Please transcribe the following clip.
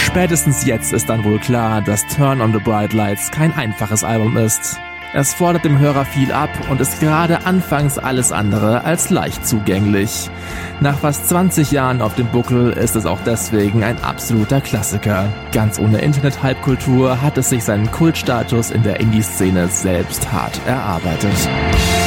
Spätestens jetzt ist dann wohl klar, dass Turn on the Bright Lights kein einfaches Album ist. Es fordert dem Hörer viel ab und ist gerade anfangs alles andere als leicht zugänglich. Nach fast 20 Jahren auf dem Buckel ist es auch deswegen ein absoluter Klassiker. Ganz ohne Internet-Hype-Kultur hat es sich seinen Kultstatus in der Indie-Szene selbst hart erarbeitet.